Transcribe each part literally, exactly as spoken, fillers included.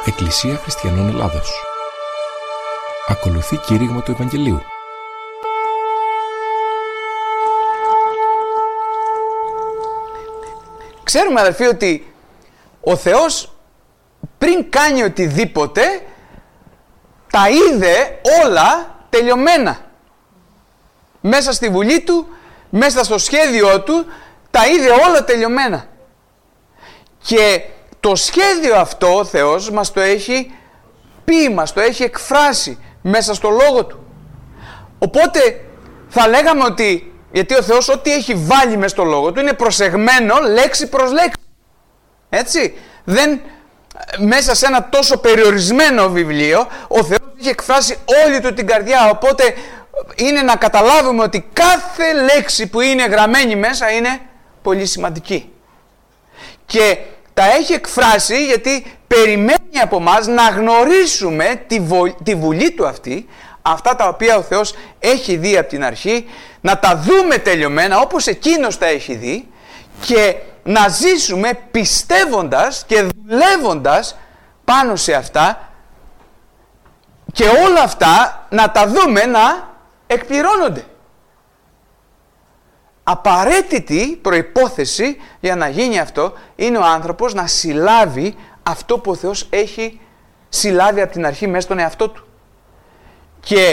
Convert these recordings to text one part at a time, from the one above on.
Εκκλησία Χριστιανών Ελλάδος. Ακολουθεί κήρυγμα του Ευαγγελίου. Ξέρουμε, αδελφοί, ότι ο Θεός πριν κάνει οτιδήποτε τα είδε όλα τελειωμένα. Μέσα στη βουλή του, μέσα στο σχέδιό του, τα είδε όλα τελειωμένα. Και το σχέδιο αυτό ο Θεός μας το έχει πει, μας το έχει εκφράσει μέσα στο Λόγο Του. Οπότε θα λέγαμε ότι, γιατί ο Θεός ό,τι έχει βάλει μέσα στο Λόγο Του είναι προσεγμένο λέξη προς λέξη. Έτσι, δεν, μέσα σε ένα τόσο περιορισμένο βιβλίο, ο Θεός έχει εκφράσει όλη Του την καρδιά, οπότε είναι να καταλάβουμε ότι κάθε λέξη που είναι γραμμένη μέσα είναι πολύ σημαντική. Και τα έχει εκφράσει γιατί περιμένει από μας να γνωρίσουμε τη, βο... τη βουλή Του αυτή, αυτά τα οποία ο Θεός έχει δει από την αρχή, να τα δούμε τελειωμένα όπως Εκείνος τα έχει δει και να ζήσουμε πιστεύοντας και δουλεύοντας πάνω σε αυτά και όλα αυτά να τα δούμε να εκπληρώνονται. Απαραίτητη προϋπόθεση για να γίνει αυτό είναι ο άνθρωπος να συλλάβει αυτό που ο Θεός έχει συλλάβει από την αρχή μέσα στον εαυτό του. Και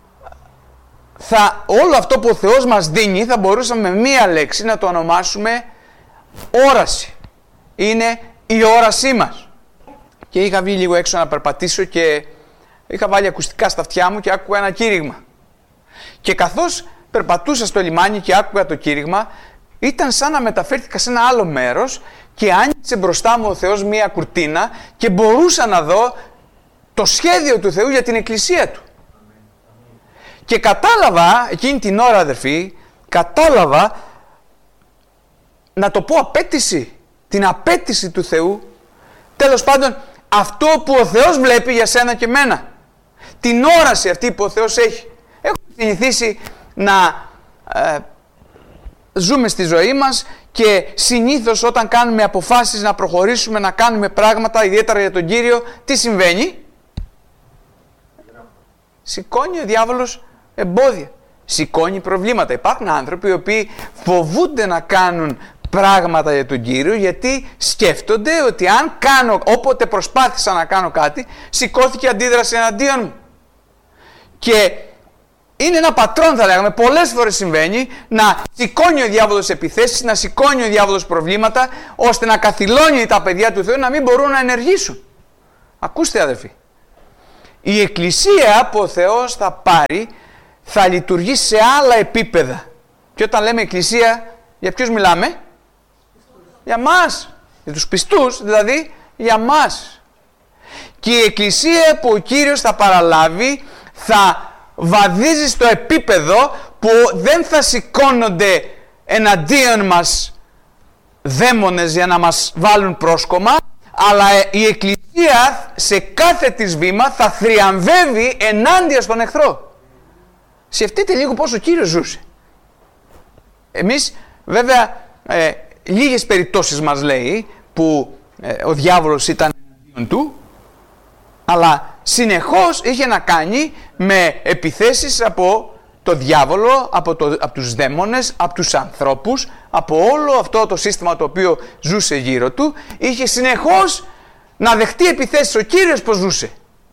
θα, όλο αυτό που ο Θεός μας δίνει θα μπορούσαμε με μία λέξη να το ονομάσουμε όραση. Είναι η όρασή μας. Και είχα βγει λίγο έξω να περπατήσω και είχα βάλει ακουστικά στα αυτιά μου και άκουγα ένα κήρυγμα. Και καθώς περπατούσα στο λιμάνι και άκουγα το κήρυγμα, ήταν σαν να μεταφέρθηκα σε ένα άλλο μέρος και άνοιξε μπροστά μου ο Θεός μία κουρτίνα και μπορούσα να δω το σχέδιο του Θεού για την Εκκλησία Του. Και κατάλαβα, εκείνη την ώρα, αδερφοί, κατάλαβα, να το πω απέτηση, την απέτηση του Θεού, τέλος πάντων αυτό που ο Θεός βλέπει για σένα και μένα, την όραση αυτή που ο Θεός έχει. Έχω συνηθίσει να ε, ζούμε στη ζωή μας και συνήθως όταν κάνουμε αποφάσεις να προχωρήσουμε, να κάνουμε πράγματα, ιδιαίτερα για τον Κύριο, τι συμβαίνει? Σηκώνει ο διάβολος εμπόδια, σηκώνει προβλήματα. Υπάρχουν άνθρωποι οι οποίοι φοβούνται να κάνουν πράγματα για τον Κύριο γιατί σκέφτονται ότι αν κάνω, όποτε προσπάθησα να κάνω κάτι, σηκώθηκε αντίδραση εναντίον μου. Και είναι ένα πατρόν, θα λέγαμε, πολλές φορές συμβαίνει να σηκώνει ο διάβολος επιθέσεις, να σηκώνει ο διάβολος προβλήματα, ώστε να καθυλώνει τα παιδιά του Θεού να μην μπορούν να ενεργήσουν. Ακούστε, αδελφοί, η Εκκλησία που ο Θεός θα πάρει θα λειτουργεί σε άλλα επίπεδα. Και όταν λέμε Εκκλησία, για ποιους μιλάμε? Για μας, για τους πιστούς, δηλαδή για μας. Και η Εκκλησία που ο Κύριος θα παραλάβει θα βαδίζει στο επίπεδο που δεν θα σηκώνονται εναντίον μας δαίμονες για να μας βάλουν πρόσκομα, αλλά η Εκκλησία σε κάθε της βήμα θα θριαμβεύει ενάντια στον εχθρό. Σκεφτείτε λίγο πώς ο Κύριος ζούσε. Εμείς βέβαια ε, λίγες περιπτώσεις μας λέει που ε, ο διάβολος ήταν εναντίον του, αλλά συνεχώς είχε να κάνει με επιθέσεις από το διάβολο, από, το, από τους δαίμονες, από τους ανθρώπους, από όλο αυτό το σύστημα το οποίο ζούσε γύρω του. Είχε συνεχώς να δεχτεί επιθέσεις. Ο Κύριος πώς ζούσε?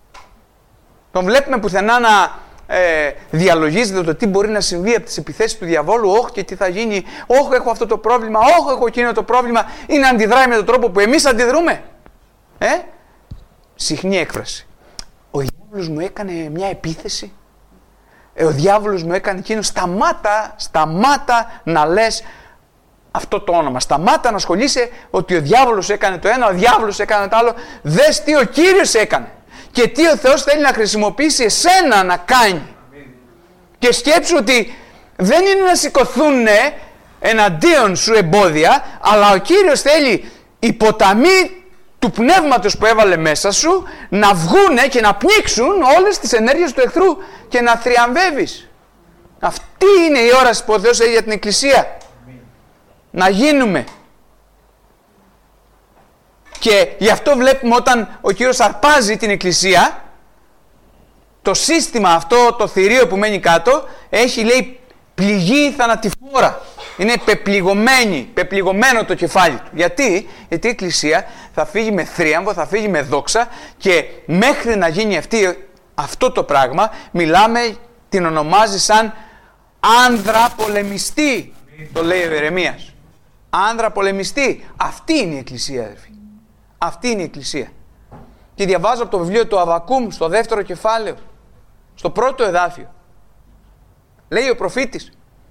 Τον βλέπουμε πουθενά να ε, διαλογίζεται το τι μπορεί να συμβεί από τις επιθέσεις του διαβόλου. Όχι, και τι θα γίνει, όχι έχω αυτό το πρόβλημα, όχι έχω εκείνο το πρόβλημα. Ή να αντιδράει με τον τρόπο που εμείς αντιδρούμε. Ε? Συχνή έκφραση. Ο διάβολος μου έκανε μια επίθεση. Ε, ο διάβολος μου έκανε εκείνο. Σταμάτα, σταμάτα να λες αυτό το όνομα. Σταμάτα να ασχολείσαι ότι ο διάβολος έκανε το ένα, ο διάβολος έκανε το άλλο. Δες τι ο Κύριος έκανε. Και τι ο Θεός θέλει να χρησιμοποιήσει εσένα να κάνει. Και σκέψου ότι δεν είναι να σηκωθούν εναντίον σου εμπόδια, αλλά ο Κύριος θέλει οι ποταμοί του πνεύματος που έβαλε μέσα σου να βγούνε και να πνίξουν όλες τις ενέργειες του εχθρού και να θριαμβεύεις. Αυτή είναι η όραση που ο Θεός έχει για την Εκκλησία. Να γίνουμε. Και γι' αυτό βλέπουμε όταν ο Κύριος αρπάζει την εκκλησία, το σύστημα αυτό, το θηρίο που μένει κάτω, έχει, λέει, πληγή θανατηφόρα. Είναι πεπληγωμένη, πεπληγωμένο το κεφάλι του. Γιατί? Γιατί η εκκλησία θα φύγει με θρίαμβο, θα φύγει με δόξα και μέχρι να γίνει αυτή, αυτό το πράγμα, μιλάμε, την ονομάζει σαν άνδρα πολεμιστή, το λέει ο Ιερεμίας. Άνδρα πολεμιστή. Αυτή είναι η εκκλησία, αδερφοί. Αυτή είναι η εκκλησία. Και διαβάζω από το βιβλίο του Αββακούμ, στο δεύτερο κεφάλαιο, στο πρώτο εδάφιο. Λέει ο προφήτης: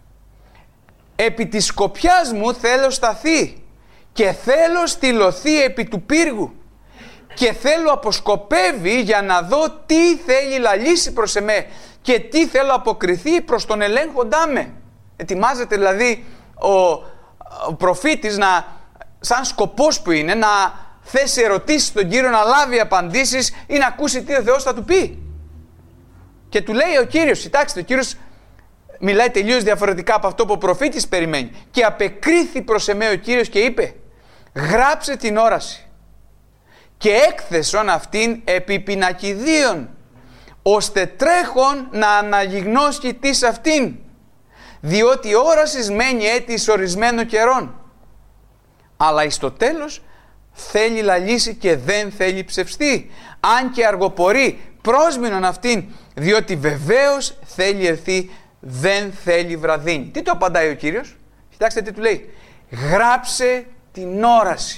επί της σκοπιάς μου θέλω σταθεί και θέλω στυλωθεί επί του πύργου και θέλω αποσκοπεύει για να δω τι θέλει λαλήσει προς εμέ και τι θέλω αποκριθεί προς τον ελέγχοντά με. Ετοιμάζεται δηλαδή ο, ο προφήτης να, σαν σκοπός που είναι, να θέσει ερωτήσεις στον Κύριο, να λάβει απαντήσεις ή να ακούσει τι ο Θεός θα του πει. Και του λέει ο Κύριος, κοιτάξτε, ο Κύριος μιλάει τελείως διαφορετικά από αυτό που ο προφήτης περιμένει. Και απεκρίθη προς εμέ ο Κύριος και είπε: γράψε την όραση και έκθεσον αυτήν επί πινακιδίων, ώστε τρέχον να αναγιγνώσει τις αυτήν, διότι η όραση μένει έτη ορισμένο καιρόν. Αλλά εις το τέλος θέλει λαλήσει και δεν θέλει ψευστεί, αν και αργοπορεί, πρόσμηνον αυτήν, διότι βεβαίως θέλει ερθεί, δεν θέλει βραδύνη. Τι το απαντάει ο Κύριος? Κοιτάξτε τι του λέει: γράψε την όραση.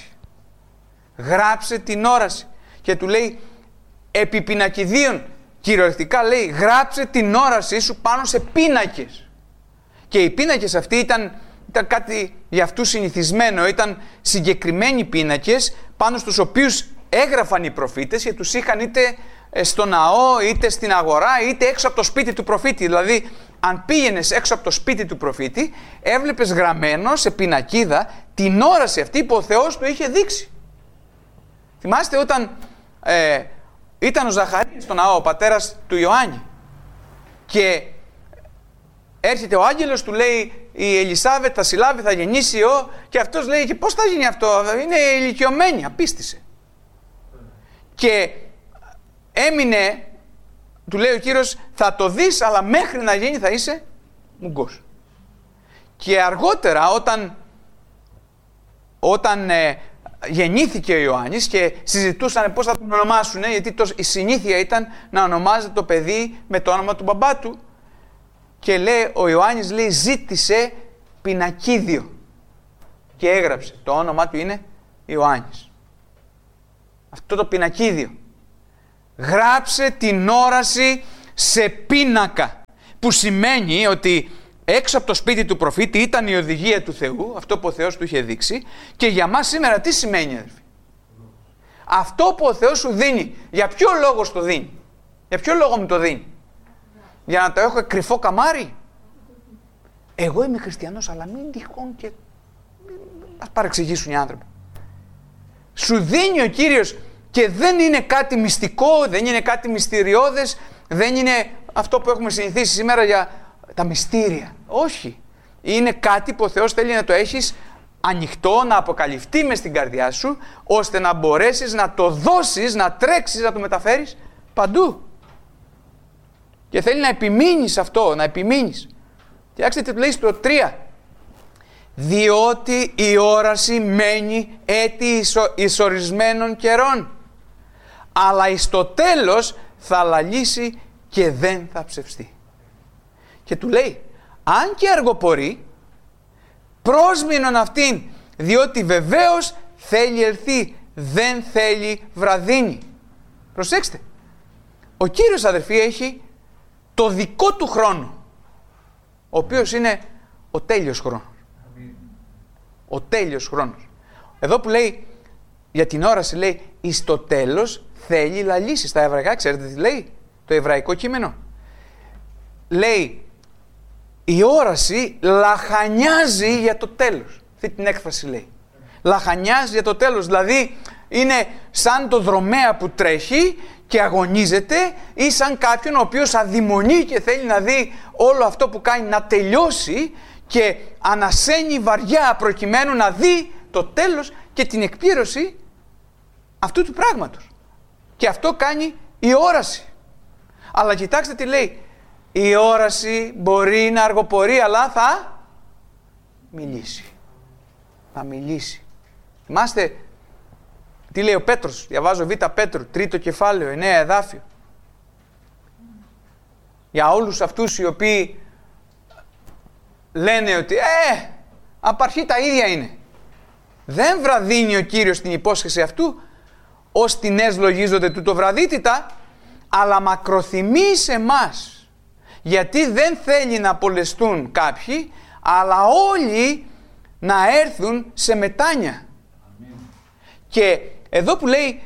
Γράψε την όραση. Και του λέει επί πινακιδίων, κυριολεκτικά λέει, γράψε την όρασή σου πάνω σε πίνακες. Και οι πίνακες αυτοί ήταν, ήταν κάτι για αυτούς συνηθισμένο, ήταν συγκεκριμένοι πίνακες πάνω στους οποίους έγραφαν οι προφήτες και τους είχαν είτε στο ναό, είτε στην αγορά, είτε έξω από το σπίτι του προφήτη. Δηλαδή, αν πήγαινες έξω από το σπίτι του προφήτη, έβλεπες γραμμένο σε πινακίδα την όραση αυτή που ο Θεός του είχε δείξει. Θυμάστε όταν ε, ήταν ο Ζαχαρίας στο ναό, ο πατέρας του Ιωάννη, και έρχεται ο άγγελος, του λέει η Ελισάβετ θα συλλάβει, θα γεννήσει ο, και αυτός λέει, και πώς θα γίνει αυτό, είναι ηλικιωμένη, απίστησε. Και έμεινε, του λέει ο Κύριος, θα το δεις, αλλά μέχρι να γίνει θα είσαι μουγκός. Και αργότερα όταν, όταν ε, γεννήθηκε ο Ιωάννης και συζητούσαν πώς θα τον ονομάσουν, γιατί το, η συνήθεια ήταν να ονομάζεται το παιδί με το όνομα του μπαμπά του, και λέει, ο Ιωάννης λέει, ζήτησε πινακίδιο και έγραψε, το όνομά του είναι Ιωάννης. Αυτό το πινακίδιο. Γράψε την όραση σε πίνακα, που σημαίνει ότι έξω από το σπίτι του προφήτη ήταν η οδηγία του Θεού, αυτό που ο Θεός του είχε δείξει, και για μας σήμερα τι σημαίνει, αδελφοί? Αυτό που ο Θεός σου δίνει, για ποιο λόγο σου το δίνει? Για ποιο λόγο μου το δίνει? Για να το έχω κρυφό καμάρι? Εγώ είμαι χριστιανός, αλλά μην τυχόν και ας παρεξηγήσουν οι άνθρωποι. Σου δίνει ο Κύριος και δεν είναι κάτι μυστικό, δεν είναι κάτι μυστηριώδες, δεν είναι αυτό που έχουμε συνηθίσει σήμερα για τα μυστήρια. Όχι. Είναι κάτι που ο Θεός θέλει να το έχεις ανοιχτό, να αποκαλυφθεί μες στην καρδιά σου, ώστε να μπορέσεις να το δώσεις, να τρέξεις, να το μεταφέρεις παντού. Και θέλει να επιμείνεις αυτό, να επιμείνεις. Κοιτάξτε τι λέει στο τρία. Διότι η όραση μένει έτη εις ορισμένων καιρών, αλλά εις το τέλος θα λαλήσει και δεν θα ψευστεί. Και του λέει, αν και αργοπορεί, πρόσμηνον αυτήν, διότι βεβαίως θέλει ελθεί, δεν θέλει βραδύνη. Προσέξτε, ο Κύριος, αδερφοί, έχει το δικό του χρόνο, ο οποίος είναι ο τέλειος χρόνος. Ο τέλειος χρόνος. Εδώ που λέει για την όραση, λέει εις το τέλος θέλει λαλήσει. Στα εβραϊκά, ξέρετε τι λέει το εβραϊκό κείμενο? Λέει η όραση λαχανιάζει για το τέλος. Αυτή την έκφραση λέει. Λαχανιάζει για το τέλος. Δηλαδή είναι σαν το δρομέα που τρέχει και αγωνίζεται, ή σαν κάποιον ο οποίος αδειμονεί και θέλει να δει όλο αυτό που κάνει να τελειώσει και ανασένει βαριά προκειμένου να δει το τέλος και την εκπλήρωση αυτού του πράγματος. Και αυτό κάνει η όραση. Αλλά κοιτάξτε τι λέει. Η όραση μπορεί να αργοπορεί, αλλά θα μιλήσει. Θα μιλήσει. Θυμάστε τι λέει ο Πέτρος. Διαβάζω Β' Πέτρου, τρίτο κεφάλαιο, εννέα εδάφιο. Για όλους αυτούς οι οποίοι λένε ότι ε, απ' αρχή τα ίδια είναι. Δεν βραδύνει ο Κύριος την υπόσχεση αυτού, ως τινές λογίζονται τούτο βραδύτητα, αλλά μακροθυμεί σε εμάς. Γιατί δεν θέλει να απολεστούν κάποιοι, αλλά όλοι να έρθουν σε μετάνοια. Αμήν. Και εδώ που λέει,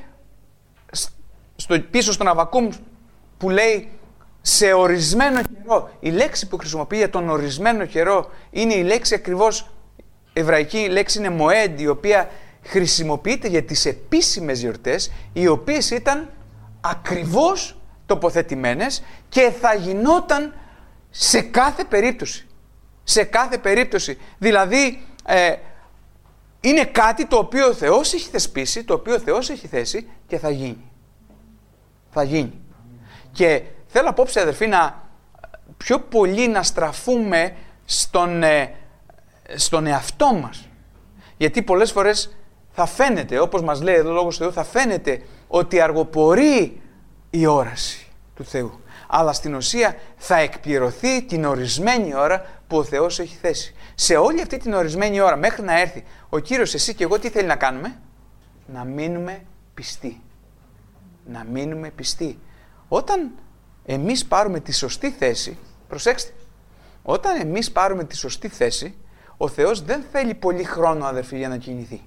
στο, πίσω στον Αββακούμ, που λέει σε ορισμένο καιρό, η λέξη που χρησιμοποιεί για τον ορισμένο καιρό είναι η λέξη ακριβώς, εβραϊκή λέξη είναι μοέντ, η οποία χρησιμοποιείται για τις επίσημες γιορτές, οι οποίες ήταν ακριβώς τοποθετημένες και θα γινόταν σε κάθε περίπτωση. Σε κάθε περίπτωση. Δηλαδή, ε, είναι κάτι το οποίο ο Θεός έχει θεσπίσει, το οποίο ο Θεός έχει θέσει και θα γίνει. Θα γίνει. Και θέλω απόψε, αδερφοί, να πιο πολύ να στραφούμε στον, ε, στον εαυτό μας. Γιατί πολλές φορές θα φαίνεται, όπως μας λέει εδώ ο Λόγος του Θεού, θα φαίνεται ότι αργοπορεί η όραση του Θεού. Αλλά στην ουσία θα εκπληρωθεί την ορισμένη ώρα που ο Θεός έχει θέσει. Σε όλη αυτή την ορισμένη ώρα, μέχρι να έρθει ο Κύριος, εσύ και εγώ, τι θέλει να κάνουμε? Να μείνουμε πιστοί. Να μείνουμε πιστοί. Όταν εμείς πάρουμε τη σωστή θέση, προσέξτε, όταν εμείς πάρουμε τη σωστή θέση, ο Θεός δεν θέλει πολύ χρόνο, αδερφοί, για να κινηθεί.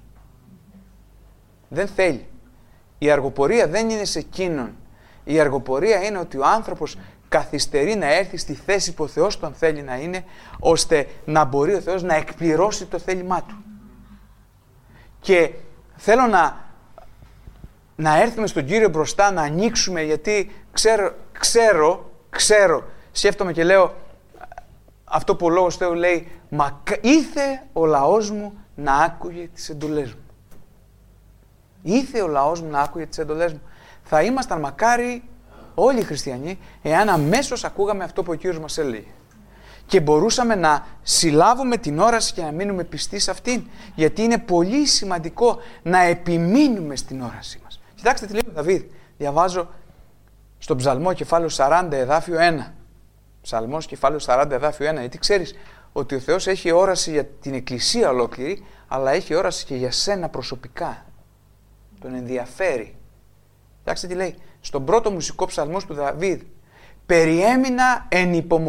Δεν θέλει. Η αργοπορία δεν είναι σε εκείνον. Η αργοπορία είναι ότι ο άνθρωπος καθυστερεί να έρθει στη θέση που ο Θεός τον θέλει να είναι, ώστε να μπορεί ο Θεός να εκπληρώσει το θέλημά του. Και θέλω να, να έρθουμε στον Κύριο μπροστά, να ανοίξουμε, γιατί ξέρω, ξέρω, ξέρω, σκέφτομαι και λέω αυτό που ο Λόγος Θεού λέει, μα ήθε ο λαός μου να άκουγε τις εντολές μου. Ήθε ο λαός μου να άκουγε τις εντολές μου. Θα ήμασταν μακάρι όλοι οι χριστιανοί, εάν αμέσως ακούγαμε αυτό που ο Κύριος μας έλεγε. Και μπορούσαμε να συλλάβουμε την όραση και να μείνουμε πιστοί σε αυτήν. Γιατί είναι πολύ σημαντικό να επιμείνουμε στην όρασή μας. Κοιτάξτε τι λέει ο Δαβίδ. Διαβάζω στον Ψαλμό κεφάλαιο σαράντα εδάφιο ένα. Ψαλμός κεφάλαιο σαράντα εδάφιο ένα. Γιατί ξέρεις ότι ο Θεός έχει όραση για την Εκκλησία ολόκληρη, αλλά έχει όραση και για σένα προσωπικά. Τον ενδιαφέρει. Κοιτάξτε τι λέει. Στον πρώτο μουσικό ψαλμό του Δαβίδ. Περιέμεινα εν υπομονή